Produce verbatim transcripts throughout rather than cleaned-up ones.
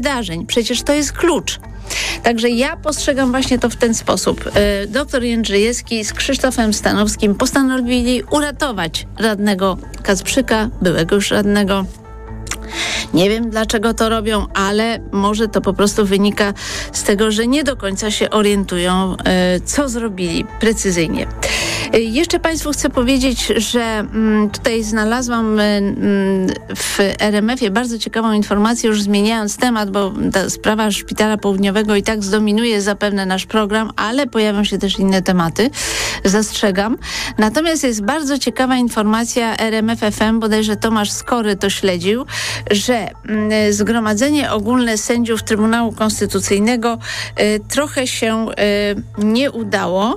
wydarzeń. Przecież to jest klucz. Także ja postrzegam właśnie to w ten sposób. Doktor Jędrzejewski z Krzysztofem Stanowskim postanowili uratować radnego Kasprzyka, byłego już radnego. Nie wiem, dlaczego to robią, ale może to po prostu wynika z tego, że nie do końca się orientują, co zrobili precyzyjnie. Jeszcze Państwu chcę powiedzieć, że tutaj znalazłam w R M F ie bardzo ciekawą informację, już zmieniając temat, bo ta sprawa Szpitala Południowego i tak zdominuje zapewne nasz program, ale pojawią się też inne tematy, zastrzegam. Natomiast jest bardzo ciekawa informacja R M F F M, bodajże Tomasz Skory to śledził, że Zgromadzenie Ogólne Sędziów Trybunału Konstytucyjnego trochę się nie udało,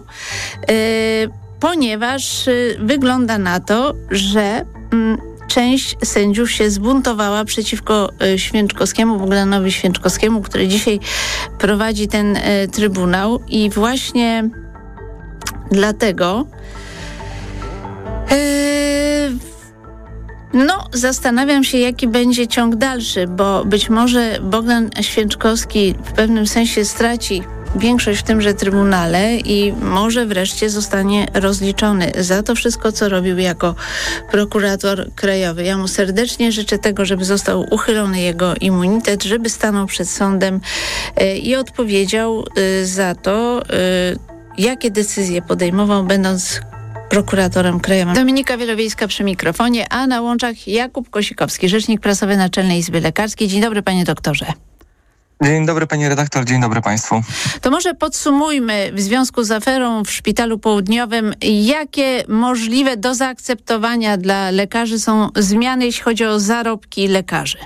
ponieważ wygląda na to, że część sędziów się zbuntowała przeciwko Święczkowskiemu, Bogdanowi Święczkowskiemu, który dzisiaj prowadzi ten trybunał i właśnie dlatego no, zastanawiam się, jaki będzie ciąg dalszy, bo być może Bogdan Święczkowski w pewnym sensie straci większość w tymże Trybunale i może wreszcie zostanie rozliczony za to wszystko, co robił jako prokurator krajowy. Ja mu serdecznie życzę tego, żeby został uchylony jego immunitet, żeby stanął przed sądem y, i odpowiedział y, za to, y, jakie decyzje podejmował, będąc prokuratorem krajowym. Dominika Wielowiejska przy mikrofonie, a na łączach Jakub Kosikowski, rzecznik prasowy Naczelnej Izby Lekarskiej. Dzień dobry, panie doktorze. Dzień dobry, pani redaktor, dzień dobry państwu. To może podsumujmy w związku z aferą w Szpitalu Południowym, jakie możliwe do zaakceptowania dla lekarzy są zmiany, jeśli chodzi o zarobki lekarzy?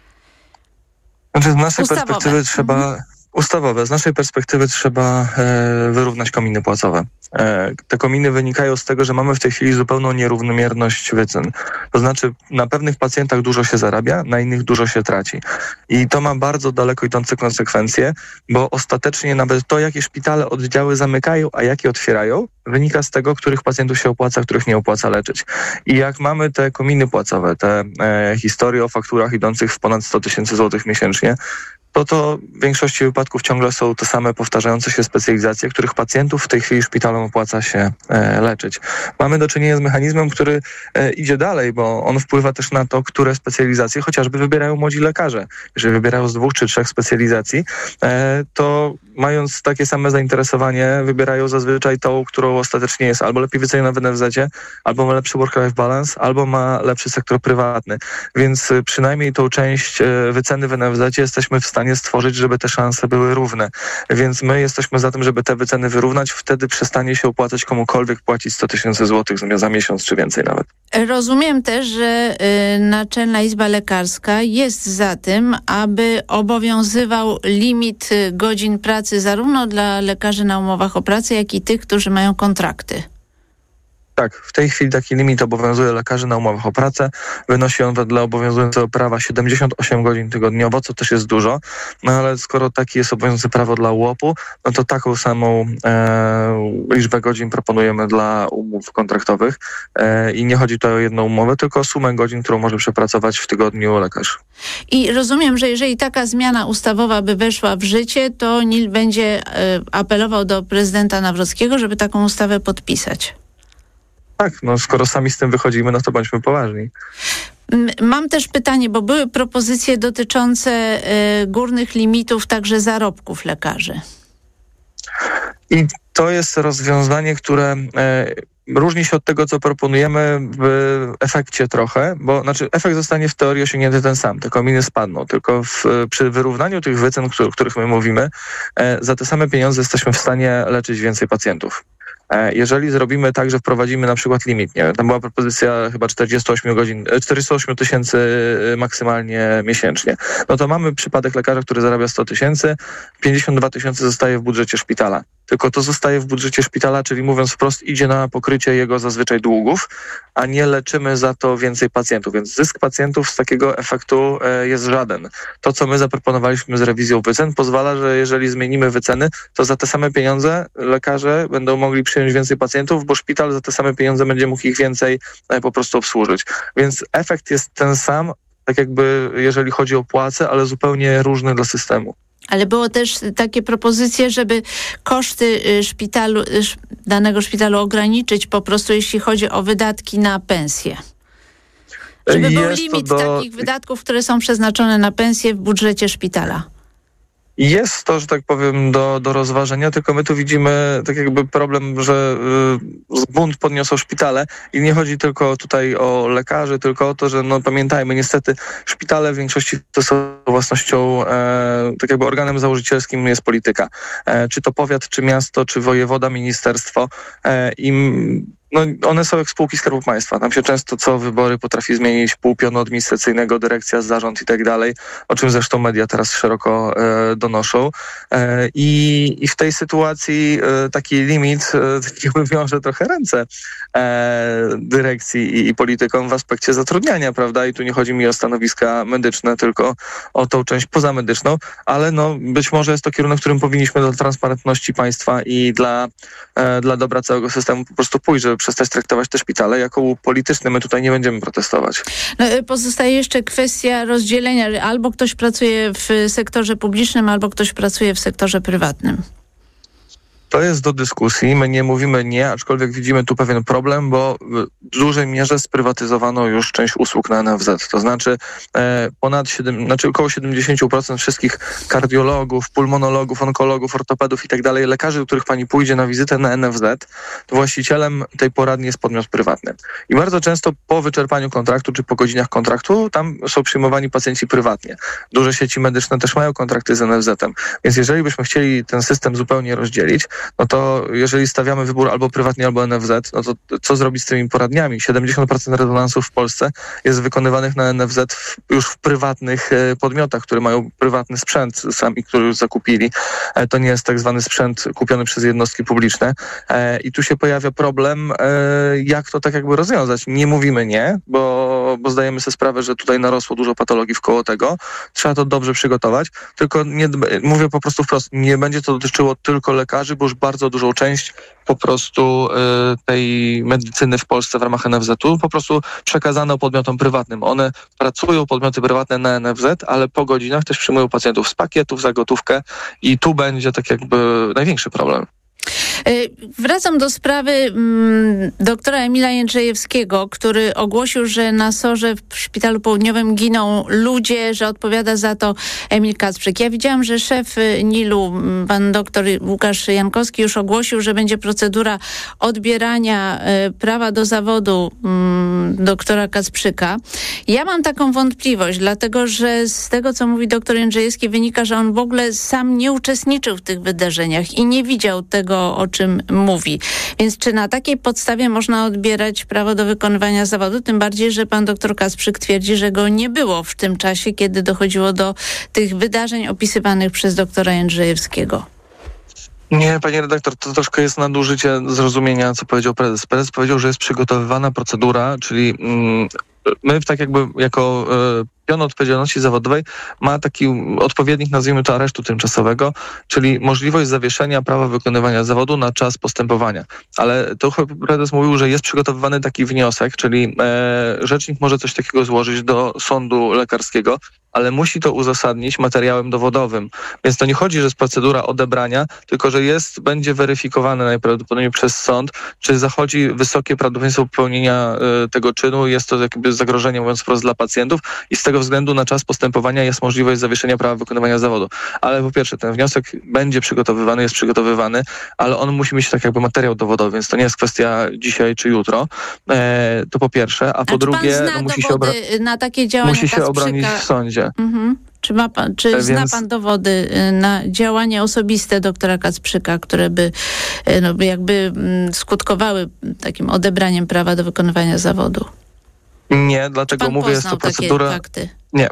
Znaczy z naszej Ustawowe. perspektywy trzeba... Mhm. Ustawowe. Z naszej perspektywy trzeba e, wyrównać kominy płacowe. E, te kominy wynikają z tego, że mamy w tej chwili zupełną nierównomierność wycen. To znaczy na pewnych pacjentach dużo się zarabia, na innych dużo się traci. I to ma bardzo daleko idące konsekwencje, bo ostatecznie nawet to, jakie szpitale oddziały zamykają, a jakie otwierają, wynika z tego, których pacjentów się opłaca, których nie opłaca leczyć. I jak mamy te kominy płacowe, te e, historie o fakturach idących w ponad sto tysięcy złotych miesięcznie, to to w większości wypadków ciągle są te same powtarzające się specjalizacje, których pacjentów w tej chwili szpitalom opłaca się e, leczyć. Mamy do czynienia z mechanizmem, który e, idzie dalej, bo on wpływa też na to, które specjalizacje chociażby wybierają młodzi lekarze. Jeżeli wybierają z dwóch czy trzech specjalizacji, e, to mając takie same zainteresowanie, wybierają zazwyczaj tą, którą ostatecznie jest albo lepiej wyceniona w N F Z-cie, albo ma lepszy work-life balance, albo ma lepszy sektor prywatny. Więc e, przynajmniej tą część e, wyceny w N F Z-cie jesteśmy w stanie stworzyć, żeby te szanse były równe. Więc my jesteśmy za tym, żeby te wyceny wyrównać, wtedy przestanie się opłacać komukolwiek płacić sto tysięcy złotych za miesiąc, czy więcej nawet. Rozumiem też, że y, Naczelna Izba Lekarska jest za tym, aby obowiązywał limit y, godzin pracy zarówno dla lekarzy na umowach o pracę, jak i tych, którzy mają kontrakty. Tak, w tej chwili taki limit obowiązuje lekarzy na umowach o pracę. Wynosi on wedle obowiązującego prawa siedemdziesiąt osiem godzin tygodniowo, co też jest dużo. No ale skoro taki jest obowiązujący prawo dla U O P-u, no to taką samą e, liczbę godzin proponujemy dla umów kontraktowych. E, I nie chodzi tutaj o jedną umowę, tylko o sumę godzin, którą może przepracować w tygodniu lekarz. I rozumiem, że jeżeli taka zmiana ustawowa by weszła w życie, to N I L będzie e, apelował do prezydenta Nawrockiego, żeby taką ustawę podpisać. Tak, no skoro sami z tym wychodzimy, no to bądźmy poważni. Mam też pytanie, bo były propozycje dotyczące y, górnych limitów także zarobków lekarzy. I to jest rozwiązanie, które e, różni się od tego, co proponujemy w efekcie trochę, bo znaczy efekt zostanie w teorii osiągnięty ten sam, te kominy spadną, tylko w, przy wyrównaniu tych wycen, o których my mówimy, e, za te same pieniądze jesteśmy w stanie leczyć więcej pacjentów. Jeżeli zrobimy tak, że wprowadzimy na przykład limit, nie wiem, tam była propozycja chyba czterdzieści osiem godzin, czterdzieści osiem tysięcy maksymalnie miesięcznie, no to mamy przypadek lekarza, który zarabia sto tysięcy, pięćdziesiąt dwa tysiące zostaje w budżecie szpitala. Tylko to zostaje w budżecie szpitala, czyli mówiąc wprost, idzie na pokrycie jego zazwyczaj długów, a nie leczymy za to więcej pacjentów. Więc zysk pacjentów z takiego efektu e, jest żaden. To, co my zaproponowaliśmy z rewizją wycen, pozwala, że jeżeli zmienimy wyceny, to za te same pieniądze lekarze będą mogli przyjąć więcej pacjentów, bo szpital za te same pieniądze będzie mógł ich więcej e, po prostu obsłużyć. Więc efekt jest ten sam, tak jakby jeżeli chodzi o płace, ale zupełnie różny dla systemu. Ale było też takie propozycje, żeby koszty szpitalu, danego szpitalu ograniczyć po prostu, jeśli chodzi o wydatki na pensje. Żeby był Jest limit do... takich wydatków, które są przeznaczone na pensje w budżecie szpitala. Jest to, że tak powiem, do, do rozważenia, tylko my tu widzimy tak jakby problem, że y, bunt podniosą szpitale i nie chodzi tylko tutaj o lekarzy, tylko o to, że no pamiętajmy, niestety szpitale w większości to są własnością, e, tak jakby organem założycielskim jest polityka. E, czy to powiat, czy miasto, czy wojewoda, ministerstwo. E, im No, one są jak spółki Skarbu Państwa. Tam się często co wybory potrafi zmienić pół pionu administracyjnego, dyrekcja, zarząd i tak dalej, o czym zresztą media teraz szeroko e, donoszą. E, i, I w tej sytuacji e, taki limit e, tak jakby wiąże trochę ręce e, dyrekcji i, i politykom w aspekcie zatrudniania, prawda? I tu nie chodzi mi o stanowiska medyczne, tylko o tą część pozamedyczną, ale no być może jest to kierunek, w którym powinniśmy dla transparentności państwa i dla, e, dla dobra całego systemu po prostu pójść, żeby przestać traktować te szpitale jako łuk polityczny. My tutaj nie będziemy protestować. No, pozostaje jeszcze kwestia rozdzielenia. Albo ktoś pracuje w sektorze publicznym, albo ktoś pracuje w sektorze prywatnym. To jest do dyskusji. My nie mówimy nie, aczkolwiek widzimy tu pewien problem, bo w dużej mierze sprywatyzowano już część usług na N F Z. To znaczy e, ponad siedem, znaczy około siedemdziesiąt procent wszystkich kardiologów, pulmonologów, onkologów, ortopedów i tak dalej, lekarzy, do których pani pójdzie na wizytę na N F Z, to właścicielem tej poradni jest podmiot prywatny. I bardzo często po wyczerpaniu kontraktu czy po godzinach kontraktu tam są przyjmowani pacjenci prywatnie. Duże sieci medyczne też mają kontrakty z N F Z-em. Więc jeżeli byśmy chcieli ten system zupełnie rozdzielić, no to jeżeli stawiamy wybór albo prywatnie, albo N F Z, no to co zrobić z tymi poradniami? siedemdziesiąt procent rezonansów w Polsce jest wykonywanych na N F Z w, już w prywatnych e, podmiotach, które mają prywatny sprzęt sami, który już zakupili. E, to nie jest tak zwany sprzęt kupiony przez jednostki publiczne. E, I tu się pojawia problem, e, jak to tak jakby rozwiązać. Nie mówimy nie, bo, bo zdajemy sobie sprawę, że tutaj narosło dużo patologii wkoło tego. Trzeba to dobrze przygotować, tylko nie, mówię po prostu wprost, nie będzie to dotyczyło tylko lekarzy, bo już bardzo dużą część po prostu y, tej medycyny w Polsce w ramach N F Z-u po prostu przekazano podmiotom prywatnym. One pracują, podmioty prywatne na N F Z, ale po godzinach też przyjmują pacjentów z pakietów za gotówkę i tu będzie tak jakby największy problem. Wracam do sprawy mm, doktora Emila Jędrzejewskiego, który ogłosił, że na SOR-ze w Szpitalu Południowym giną ludzie, że odpowiada za to Emil Kacprzyk. Ja widziałam, że szef N I L-u, pan doktor Łukasz Jankowski, już ogłosił, że będzie procedura odbierania y, prawa do zawodu y, doktora Kacprzyka. Ja mam taką wątpliwość, dlatego że z tego, co mówi doktor Jędrzejewski, wynika, że on w ogóle sam nie uczestniczył w tych wydarzeniach i nie widział tego, o czym mówi. Więc czy na takiej podstawie można odbierać prawo do wykonywania zawodu? Tym bardziej, że pan doktor Kacprzyk twierdzi, że go nie było w tym czasie, kiedy dochodziło do tych wydarzeń opisywanych przez doktora Jędrzejewskiego. Nie, panie redaktor, to troszkę jest nadużycie zrozumienia, co powiedział prezes. Prezes powiedział, że jest przygotowywana procedura, czyli mm, my tak jakby jako y, pion odpowiedzialności zawodowej ma taki odpowiednik, nazwijmy to, aresztu tymczasowego, czyli możliwość zawieszenia prawa wykonywania zawodu na czas postępowania. Ale to prezes mówił, że jest przygotowywany taki wniosek, czyli e, rzecznik może coś takiego złożyć do sądu lekarskiego, ale musi to uzasadnić materiałem dowodowym. Więc to nie chodzi, że jest procedura odebrania, tylko że jest, będzie weryfikowane najprawdopodobniej przez sąd, czy zachodzi wysokie prawdopodobieństwo popełnienia e, tego czynu, jest to jakby zagrożenie, mówiąc wprost, dla pacjentów i z tego względu na czas postępowania jest możliwość zawieszenia prawa wykonywania zawodu. Ale po pierwsze, ten wniosek będzie przygotowywany, jest przygotowywany, ale on musi mieć tak jakby materiał dowodowy, więc to nie jest kwestia dzisiaj czy jutro. E, to po pierwsze, a po a drugie no, musi się, obra- na takie działania musi się obronić w sądzie. Mhm. Czy, ma pan, czy Więc... zna pan dowody na działanie osobiste doktora Kacprzyka, które by no, jakby skutkowały takim odebraniem prawa do wykonywania zawodu? Nie, dlatego mówię, jest to procedura... Fakty? Nie.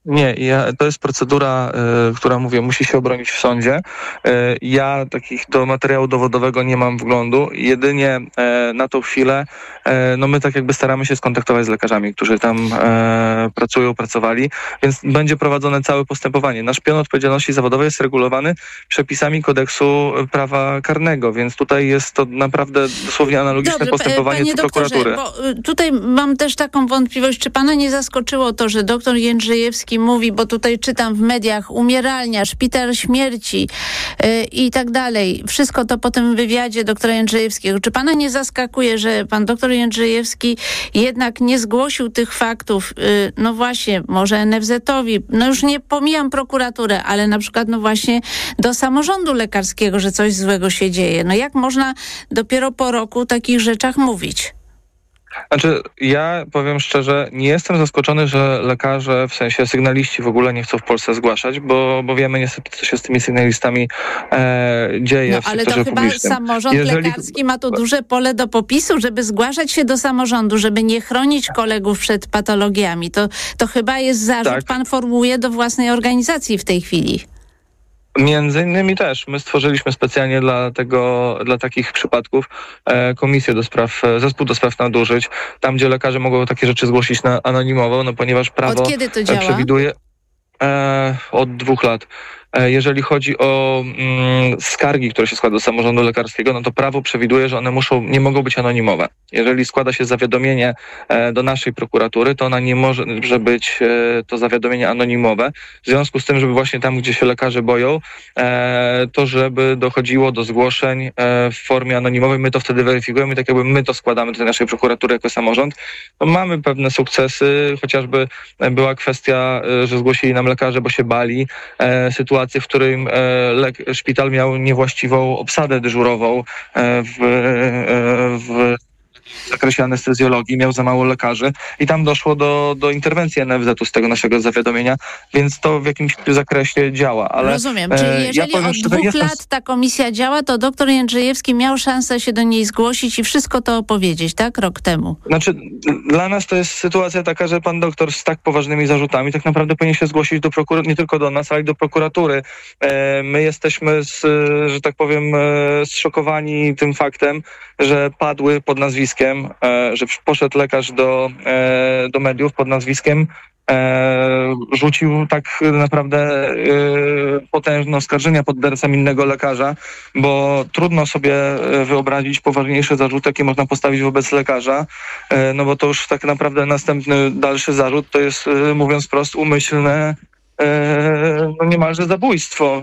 Nie, ja, to jest procedura, y, która, mówię, musi się obronić w sądzie. Y, ja takich do materiału dowodowego nie mam wglądu. Jedynie y, na tą chwilę, y, no my tak jakby staramy się skontaktować z lekarzami, którzy tam y, pracują, pracowali, więc będzie prowadzone całe postępowanie. Nasz pion odpowiedzialności zawodowej jest regulowany przepisami kodeksu prawa karnego, więc tutaj jest to naprawdę dosłownie analogiczne Dobrze, postępowanie do prokuratury. Bo tutaj mam też taką wątpliwość, czy pana nie zaskoczyło to, że doktor Jędrzejewski mówi, bo tutaj czytam w mediach, umieralnia, szpital śmierci yy, i tak dalej. Wszystko to po tym wywiadzie doktora Jędrzejewskiego. Czy pana nie zaskakuje, że pan doktor Jędrzejewski jednak nie zgłosił tych faktów, yy, no właśnie, może en ef zetowi, no już nie pomijam prokuraturę, ale na przykład no właśnie do samorządu lekarskiego, że coś złego się dzieje. No jak można dopiero po roku o takich rzeczach mówić? Znaczy, ja powiem szczerze, nie jestem zaskoczony, że lekarze, w sensie sygnaliści w ogóle nie chcą w Polsce zgłaszać, bo, bo wiemy niestety, co się z tymi sygnalistami e, dzieje no, w sektorze ale to chyba publicznym. samorząd Jeżeli... lekarski ma tu duże pole do popisu, żeby zgłaszać się do samorządu, żeby nie chronić kolegów przed patologiami. To, to chyba jest zarzut, tak. Pan formułuje do własnej organizacji w tej chwili. Między innymi też. My stworzyliśmy specjalnie dla tego, dla takich przypadków e, komisję do spraw, zespół do spraw nadużyć, tam gdzie lekarze mogą takie rzeczy zgłosić na anonimowo, no ponieważ prawo Od kiedy to działa? przewiduje e, od dwóch lat. Jeżeli chodzi o mm, skargi, które się składa do samorządu lekarskiego, no to prawo przewiduje, że one muszą, nie mogą być anonimowe. Jeżeli składa się zawiadomienie e, do naszej prokuratury, to ona nie może być e, to zawiadomienie anonimowe. W związku z tym, żeby właśnie tam, gdzie się lekarze boją, e, to żeby dochodziło do zgłoszeń e, w formie anonimowej, my to wtedy weryfikujemy, tak jakby my to składamy do naszej prokuratury jako samorząd. No, mamy pewne sukcesy, chociażby była kwestia, e, że zgłosili nam lekarze, bo się bali e, sytuacji, w którym e, le- szpital miał niewłaściwą obsadę dyżurową e, w, e, w w zakresie anestezjologii, miał za mało lekarzy i tam doszło do, do interwencji en ef zetu z tego naszego zawiadomienia, więc to w jakimś zakresie działa. Ale, Rozumiem, czyli jeżeli ja powiem, od dwóch jestem... lat ta komisja działa, to doktor Jędrzejewski miał szansę się do niej zgłosić i wszystko to opowiedzieć, tak? Rok temu. Znaczy, dla nas to jest sytuacja taka, że pan doktor z tak poważnymi zarzutami tak naprawdę powinien się zgłosić do prokuratury, nie tylko do nas, ale i do prokuratury. E, my jesteśmy, z, że tak powiem, e, zszokowani tym faktem, że padły pod nazwiskiem, że poszedł lekarz do, do mediów pod nazwiskiem, rzucił tak naprawdę potężne oskarżenia pod adresem innego lekarza, bo trudno sobie wyobrazić poważniejszy zarzut, jaki można postawić wobec lekarza, no bo to już tak naprawdę następny dalszy zarzut to jest, mówiąc wprost, umyślne, no niemalże zabójstwo.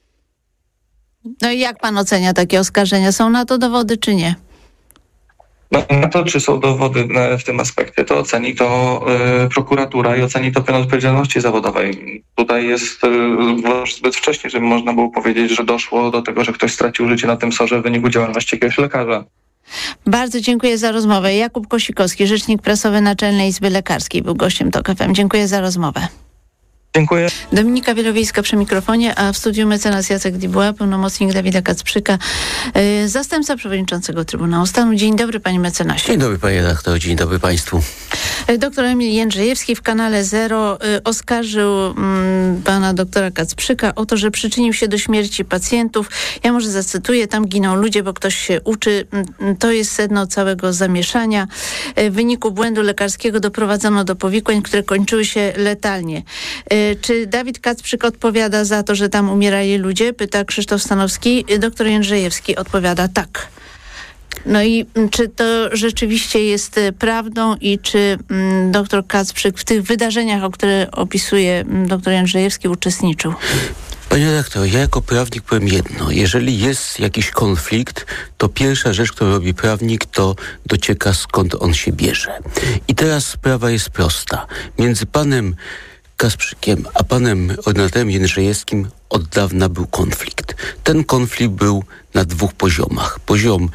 No i jak pan ocenia takie oskarżenia? Są na to dowody, czy nie? No, na to, czy są dowody w tym aspekcie, to oceni to y, prokuratura i oceni to pion odpowiedzialności zawodowej. Tutaj jest y, zbyt wcześnie, żeby można było powiedzieć, że doszło do tego, że ktoś stracił życie na tym sorze w wyniku działalności jakiegoś lekarza. Bardzo dziękuję za rozmowę. Jakub Kosikowski, rzecznik prasowy Naczelnej Izby Lekarskiej, był gościem TOK F M. Dziękuję za rozmowę. Dziękuję. Dominika Wielowiejska przy mikrofonie, a w studiu mecenas Jacek Dibuła, pełnomocnik Dawida Kacprzyka, yy, zastępca przewodniczącego Trybunału Stanu. Dzień dobry, panie mecenasie. Dzień dobry, panie redaktor. Dzień dobry państwu. Yy, doktor Emil Jędrzejewski w kanale Zero yy, oskarżył yy, pana doktora Kacprzyka o to, że przyczynił się do śmierci pacjentów. Ja może zacytuję, tam giną ludzie, bo ktoś się uczy. Yy, to jest sedno całego zamieszania. Yy, w wyniku błędu lekarskiego doprowadzono do powikłań, które kończyły się letalnie. Yy, Czy Dawid Kacprzyk odpowiada za to, że tam umierali ludzie? Pyta Krzysztof Stanowski. Doktor Jędrzejewski odpowiada tak. No i czy to rzeczywiście jest prawdą i czy mm, doktor Kacprzyk w tych wydarzeniach, o które opisuje mm, doktor Jędrzejewski, uczestniczył? Panie redaktor, ja jako prawnik powiem jedno. Jeżeli jest jakiś konflikt, to pierwsza rzecz, którą robi prawnik, to docieka, skąd on się bierze. I teraz sprawa jest prosta. Między panem Kacprzykiem a panem ordynatorem Jędrzejewskim od dawna był konflikt. Ten konflikt był na dwóch poziomach. Poziom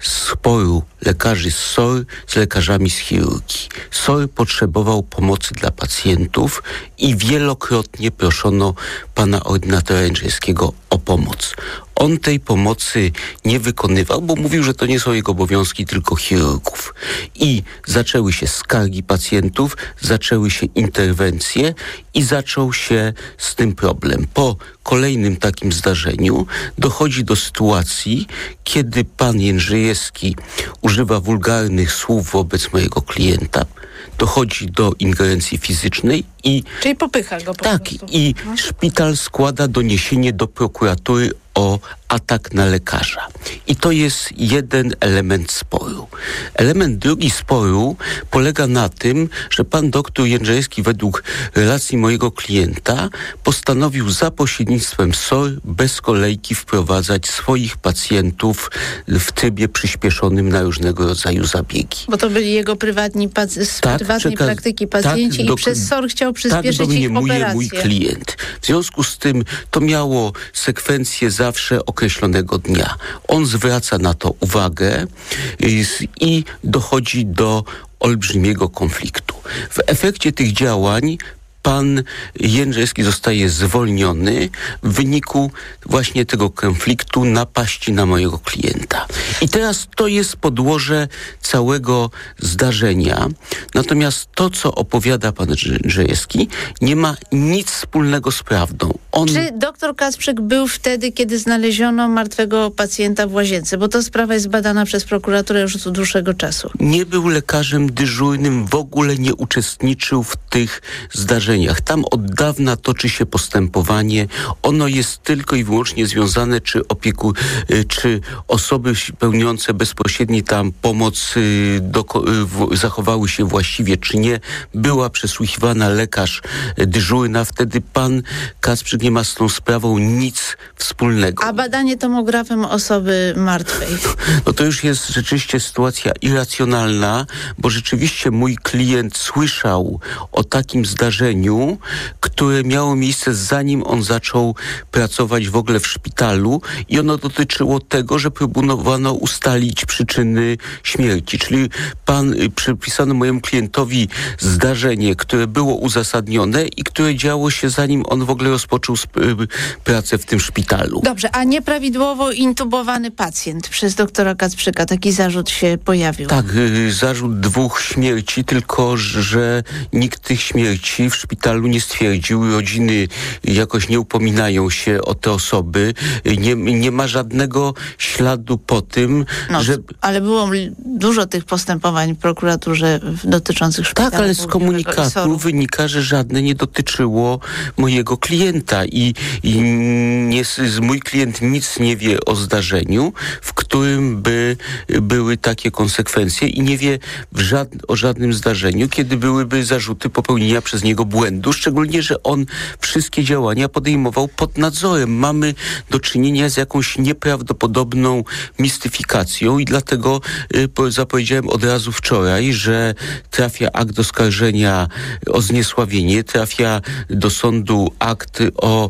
sporu lekarzy z S O R z lekarzami z chirurgii. S O R potrzebował pomocy dla pacjentów i wielokrotnie proszono pana ordynatora Jędrzejewskiego o pomoc. On tej pomocy nie wykonywał, bo mówił, że to nie są jego obowiązki, tylko chirurgów. I zaczęły się skargi pacjentów, zaczęły się interwencje i zaczął się z tym problem. Po kolejnym takim zdarzeniu dochodzi do sytuacji, kiedy pan Jędrzejewski używa wulgarnych słów wobec mojego klienta, dochodzi do ingerencji fizycznej i... Czyli popycha go po tak, prostu. i szpital składa doniesienie do prokuratury o atak na lekarza. I to jest jeden element sporu. Element drugi sporu polega na tym, że pan doktor Jędrzejewski według relacji mojego klienta postanowił za pośrednictwem S O R bez kolejki wprowadzać swoich pacjentów w trybie przyspieszonym na różnego rodzaju zabiegi. Bo to byli jego prywatni pac- z Tak, prywatnej przekaz- praktyki pacjenci tak, i do- przez S O R chciał Tak przyspieszyć ich domniemuje operację. mój klient. W związku z tym to miało sekwencję zawsze określonego dnia. On zwraca na to uwagę i, i dochodzi do olbrzymiego konfliktu. W efekcie tych działań pan Jędrzejewski zostaje zwolniony w wyniku właśnie tego konfliktu, napaści na mojego klienta. I teraz to jest podłoże całego zdarzenia. Natomiast to, co opowiada pan Jędrzejewski, nie ma nic wspólnego z prawdą. On... Czy doktor Kacprzyk był wtedy, kiedy znaleziono martwego pacjenta w łazience? Bo to sprawa jest badana przez prokuraturę już od dłuższego czasu. Nie był lekarzem dyżurnym, w ogóle nie uczestniczył w tych zdarzeniach. Tam od dawna toczy się postępowanie. Ono jest tylko i wyłącznie związane, czy opieku, czy osoby pełniące bezpośredni tam pomoc do, zachowały się właściwie, czy nie. Była przesłuchiwana lekarz dyżurna. Wtedy pan Kacprzyk nie ma z tą sprawą nic wspólnego. A badanie tomografem osoby martwej? No to już jest rzeczywiście sytuacja irracjonalna, bo rzeczywiście mój klient słyszał o takim zdarzeniu, które miało miejsce zanim on zaczął pracować w ogóle w szpitalu i ono dotyczyło tego, że próbowano ustalić przyczyny śmierci. Czyli pan przypisano mojemu klientowi zdarzenie, które było uzasadnione i które działo się zanim on w ogóle rozpoczął sp- pracę w tym szpitalu. Dobrze, a nieprawidłowo intubowany pacjent przez doktora Kacprzyka, taki zarzut się pojawił. Tak, y, zarzut dwóch śmierci, tylko że nikt tych śmierci w szpitalu nie stwierdził. Rodziny jakoś nie upominają się o te osoby. Nie, nie ma żadnego śladu po tym, No, że... ale było dużo tych postępowań w prokuraturze dotyczących szpitala. Tak, ale z komunikatu wynika, że żadne nie dotyczyło mojego klienta i, i nie, mój klient nic nie wie o zdarzeniu, w którym by były takie konsekwencje i nie wie w żad, o żadnym zdarzeniu, kiedy byłyby zarzuty popełnienia przez niego błędu, szczególnie, że on wszystkie działania podejmował pod nadzorem. Mamy do czynienia z jakąś nieprawdopodobną mistyfikacją i dlatego y, zapowiedziałem od razu wczoraj, że trafia akt oskarżenia o zniesławienie, trafia do sądu akt o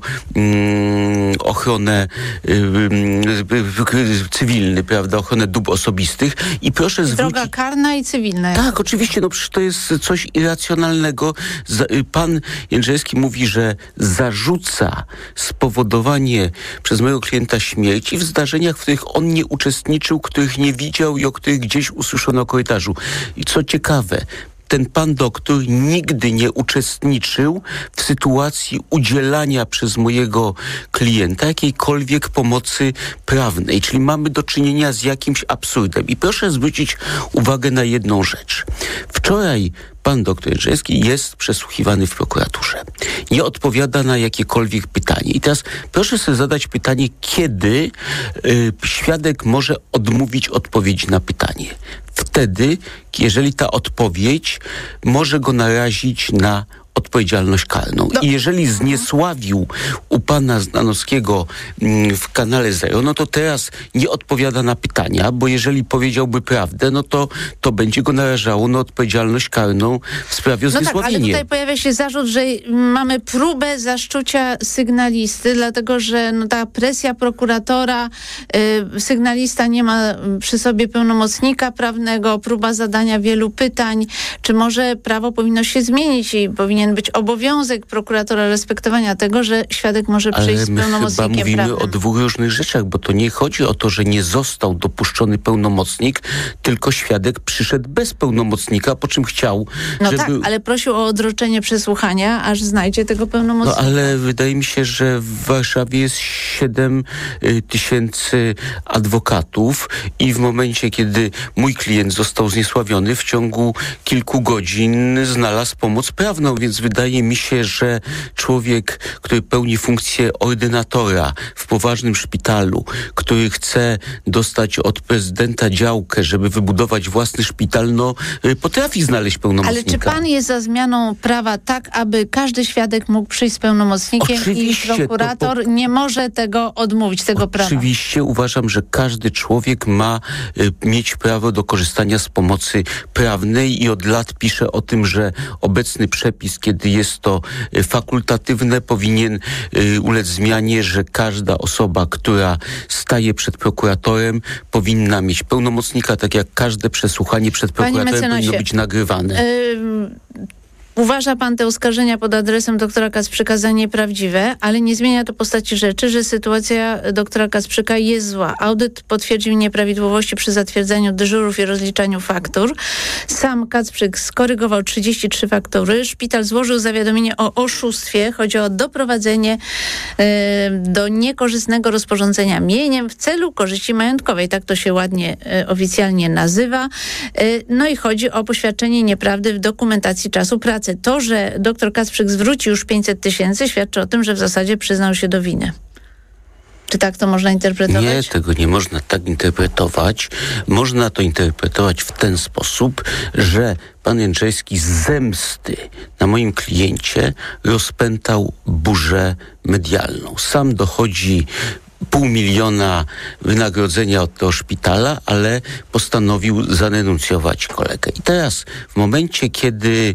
mm, ochronę y, y, cywilny, prawda, ochronę dóbr osobistych i proszę zwrócić... Droga karna i cywilna. Tak, oczywiście, no przecież to jest coś irracjonalnego. Pan Jędrzejewski mówi, że zarzuca spowodowanie przez mojego klienta śmierci w zdarzeniach, w których on nie uczestniczył, których nie widział i o których gdzieś usłyszono o korytarzu. I co ciekawe, ten pan doktor nigdy nie uczestniczył w sytuacji udzielania przez mojego klienta jakiejkolwiek pomocy prawnej. Czyli mamy do czynienia z jakimś absurdem. I proszę zwrócić uwagę na jedną rzecz. Wczoraj pan doktor Jędrzejewski jest przesłuchiwany w prokuraturze. Nie odpowiada na jakiekolwiek pytanie. I teraz proszę sobie zadać pytanie, kiedy y, świadek może odmówić odpowiedzi na pytanie. Wtedy, jeżeli ta odpowiedź może go narazić na odpowiedzialność karną. No. I jeżeli zniesławił u pana Zdanowskiego w kanale Zero, no to teraz nie odpowiada na pytania, bo jeżeli powiedziałby prawdę, no to to będzie go narażało na odpowiedzialność karną w sprawie o No tak, zniesławienie. ale tutaj pojawia się zarzut, że mamy próbę zaszczucia sygnalisty, dlatego że no, ta presja prokuratora, y, sygnalista nie ma przy sobie pełnomocnika prawnego, próba zadania wielu pytań, czy może prawo powinno się zmienić i powinien być obowiązek prokuratora respektowania tego, że świadek może przyjść Ale z my pełnomocnikiem chyba mówimy prawnym. o dwóch różnych rzeczach, bo to nie chodzi o to, że nie został dopuszczony pełnomocnik, tylko świadek przyszedł bez pełnomocnika, po czym chciał, No żeby... tak, ale prosił o odroczenie przesłuchania, aż znajdzie tego No pełnomocnika. ale wydaje mi się, że w Warszawie jest siedem tysięcy adwokatów i w momencie, kiedy mój klient został zniesławiony, w ciągu kilku godzin znalazł pomoc prawną, więc wydaje mi się, że człowiek, który pełni funkcję ordynatora w poważnym szpitalu, który chce dostać od prezydenta działkę, żeby wybudować własny szpital, no potrafi znaleźć pełnomocnika. Ale czy pan jest za zmianą prawa tak, aby każdy świadek mógł przyjść z pełnomocnikiem Oczywiście, i prokurator to, nie może tego odmówić, tego prawa? Oczywiście uważam, że każdy człowiek ma y, mieć prawo do korzystania z pomocy prawnej i od lat piszę o tym, że obecny przepis, kiedy jest to y, fakultatywne, powinien y, ulec zmianie, że każda osoba, która staje przed prokuratorem, powinna mieć pełnomocnika, tak jak każde przesłuchanie przed prokuratorem powinno być nagrywane. Y- Uważa pan te oskarżenia pod adresem doktora Kacprzyka za nieprawdziwe, ale nie zmienia to postaci rzeczy, że sytuacja doktora Kacprzyka jest zła. Audyt potwierdził nieprawidłowości przy zatwierdzaniu dyżurów i rozliczaniu faktur. Sam Kacprzyk skorygował trzydzieści trzy faktury. Szpital złożył zawiadomienie o oszustwie. Chodzi o doprowadzenie y, do niekorzystnego rozporządzenia mieniem w celu korzyści majątkowej. Tak to się ładnie y, oficjalnie nazywa. Y, no i chodzi o poświadczenie nieprawdy w dokumentacji czasu pracy. To, że doktor Kacprzyk zwrócił już pięćset tysięcy, świadczy o tym, że w zasadzie przyznał się do winy. Czy tak to można interpretować? Nie, tego nie można tak interpretować. Można to interpretować w ten sposób, że pan Jędrzejski z zemsty na moim kliencie rozpętał burzę medialną. Sam dochodzi pół miliona wynagrodzenia od tego szpitala, ale postanowił zadenuncjować kolegę. I teraz w momencie, kiedy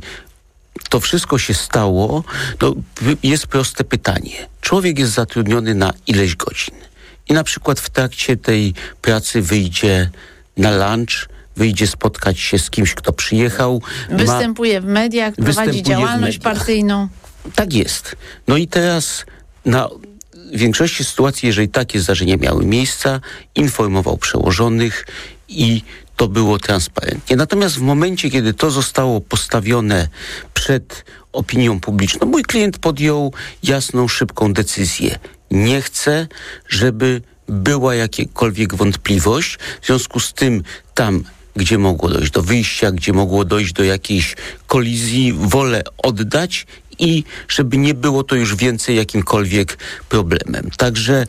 to wszystko się stało, to jest proste pytanie. Człowiek jest zatrudniony na ileś godzin i na przykład w trakcie tej pracy wyjdzie na lunch, wyjdzie spotkać się z kimś, kto przyjechał. Występuje ma, w mediach, prowadzi działalność partyjną. Tak jest. No i teraz na w większości sytuacji, jeżeli takie zdarzenia miały miejsca, informował przełożonych i to było transparentnie. Natomiast w momencie, kiedy to zostało postawione przed opinią publiczną, mój klient podjął jasną, szybką decyzję. Nie chce, żeby była jakakolwiek wątpliwość. W związku z tym tam, gdzie mogło dojść do wyjścia, gdzie mogło dojść do jakiejś kolizji, wolę oddać i żeby nie było to już więcej jakimkolwiek problemem. Także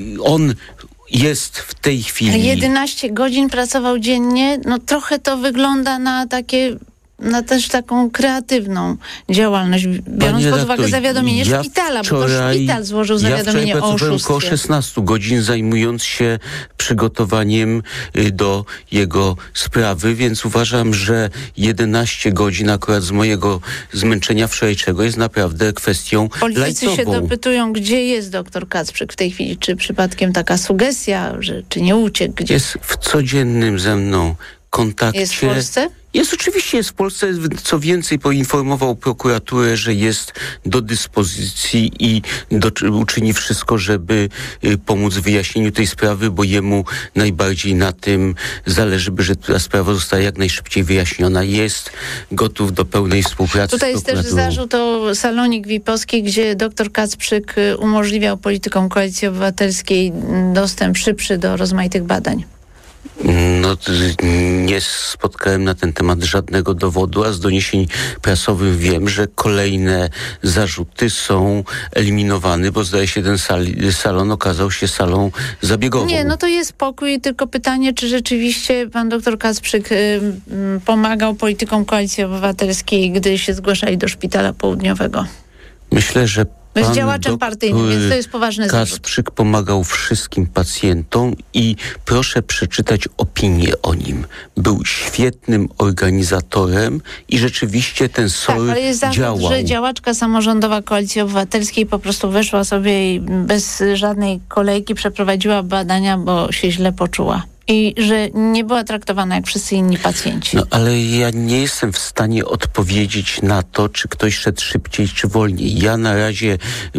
on jest w tej chwili... jedenaście godzin pracował dziennie, no trochę to wygląda na takie... na też taką kreatywną działalność, biorąc pod uwagę zawiadomienie ja szpitala, wczoraj, bo to szpital złożył zawiadomienie ja o oszustwie. Około szesnaście godzin zajmując się przygotowaniem do jego sprawy, więc uważam, że jedenaście godzin akurat z mojego zmęczenia wczorajszego jest naprawdę kwestią Politycy lajtową. się dopytują, gdzie jest doktor Kacprzyk w tej chwili, czy przypadkiem taka sugestia, że czy nie uciekł gdzieś? Jest w codziennym ze mną kontakcie. Jest w Polsce? Jest, oczywiście jest w Polsce. Co więcej, poinformował prokuraturę, że jest do dyspozycji i do, uczyni wszystko, żeby y, pomóc w wyjaśnieniu tej sprawy, bo jemu najbardziej na tym zależy, by, że ta sprawa została jak najszybciej wyjaśniona. Jest gotów do pełnej współpracy Tutaj z jest też zarzut o salonik V I P-owski, gdzie doktor Kacprzyk umożliwiał politykom Koalicji Obywatelskiej dostęp szybszy do rozmaitych badań. No, nie spotkałem na ten temat żadnego dowodu, a z doniesień prasowych wiem, że kolejne zarzuty są eliminowane, bo zdaje się ten sal, salon okazał się salą zabiegową. Nie, no to jest spokój, tylko pytanie, czy rzeczywiście pan doktor Kasprzyk y, y, pomagał politykom Koalicji Obywatelskiej, gdy się zgłaszali do Szpitala Południowego. Myślę, że Jest działaczem partyjnym, więc to jest poważny zarzut. Kasprzyk pomagał wszystkim pacjentom i proszę przeczytać opinię o nim. Był świetnym organizatorem i rzeczywiście ten S O R tak, ale jest zarzut, działał. że działaczka samorządowa Koalicji Obywatelskiej po prostu weszła sobie i bez żadnej kolejki przeprowadziła badania, bo się źle poczuła. I że nie była traktowana jak wszyscy inni pacjenci. No ale ja nie jestem w stanie odpowiedzieć na to, czy ktoś szedł szybciej, czy wolniej. Ja na razie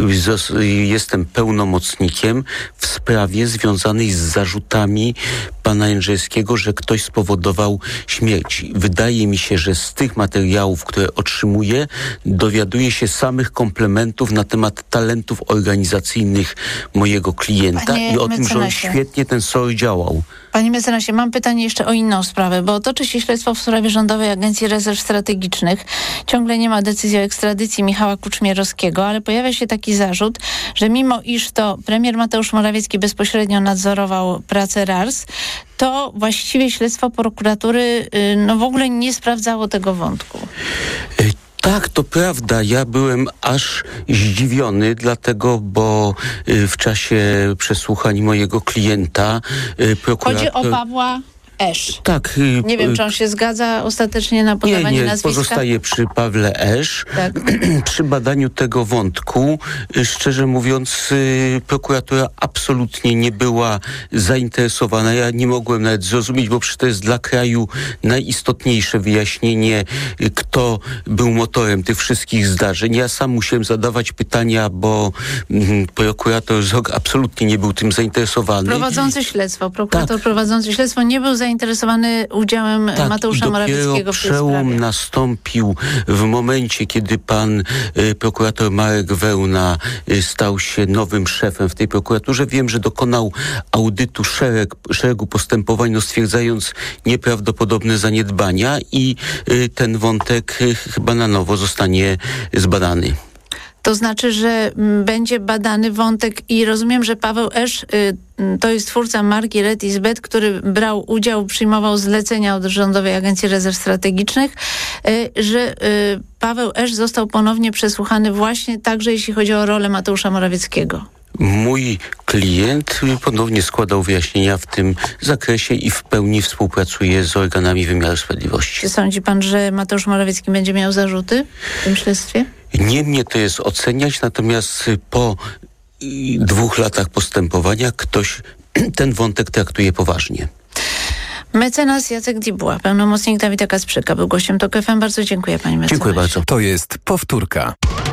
jestem pełnomocnikiem w sprawie związanej z zarzutami pana Jędrzejewskiego, że ktoś spowodował śmierć. Wydaje mi się, że z tych materiałów, które otrzymuję, dowiaduję się samych komplementów na temat talentów organizacyjnych mojego klienta Panie i o tym, że on mecenasie. świetnie ten S O R działał. Panie mecenasie, mam pytanie jeszcze o inną sprawę, bo toczy się śledztwo w sprawie Rządowej Agencji Rezerw Strategicznych. Ciągle nie ma decyzji o ekstradycji Michała Kuczmierowskiego, ale pojawia się taki zarzut, że mimo iż to premier Mateusz Morawiecki bezpośrednio nadzorował pracę R A R S, to właściwie śledztwo prokuratury y, no w ogóle nie sprawdzało tego wątku. Tak, to prawda. Ja byłem aż zdziwiony, dlatego, bo y, w czasie przesłuchań mojego klienta y, prokurator... Chodzi o Pawła Esz. Tak. Y, Nie wiem, czy on się zgadza ostatecznie na podawanie nie, nie, nazwiska? pozostaje przy Pawle Esz. Tak. Przy badaniu tego wątku, y, szczerze mówiąc, y, prokuratura absolutnie nie była zainteresowana. Ja nie mogłem nawet zrozumieć, bo przecież to jest dla kraju najistotniejsze wyjaśnienie, y, kto był motorem tych wszystkich zdarzeń. Ja sam musiałem zadawać pytania, bo y, prokurator Zog absolutnie nie był tym zainteresowany. Prowadzący śledztwo, prokurator Tak. prowadzący śledztwo nie był zainteresowany udziałem Tak, Mateusza i Morawieckiego dopiero w tej przełom sprawie. nastąpił w momencie, kiedy pan y, prokurator Marek Wełna y, stał się nowym szefem w tej prokuraturze. Wiem, że dokonał audytu szereg, szeregu postępowań, no stwierdzając nieprawdopodobne zaniedbania i y, ten wątek y, chyba na nowo zostanie zbadany. To znaczy, że m, będzie badany wątek i rozumiem, że Paweł Esz y, y, to jest twórca marki Red is Bet, który brał udział, przyjmował zlecenia od Rządowej Agencji Rezerw Strategicznych, y, że y, Paweł Esz został ponownie przesłuchany właśnie także jeśli chodzi o rolę Mateusza Morawieckiego. Mój klient ponownie składał wyjaśnienia w tym zakresie i w pełni współpracuje z organami wymiaru sprawiedliwości. Czy sądzi pan, że Mateusz Morawiecki będzie miał zarzuty w tym śledztwie? Nie mnie to jest oceniać, natomiast po dwóch latach postępowania ktoś ten wątek traktuje poważnie. Mecenas Jacek Dibuła, pełnomocnik Dawida Kasprzyka, był gościem TOK F M. Bardzo dziękuję, panie mecenasie. Dziękuję bardzo. To jest powtórka.